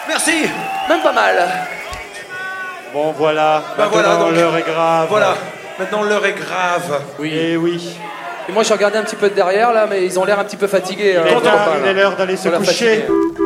Merci. Même pas mal. Bon, voilà. Bah voilà, Maintenant, donc, l'heure est grave. Voilà, maintenant l'heure est grave. Et oui. Et moi, j'ai regardé un petit peu de derrière, là, mais ils ont l'air un petit peu fatigués. Il est l'heure d'aller se Ils ont l'air coucher. fatigués.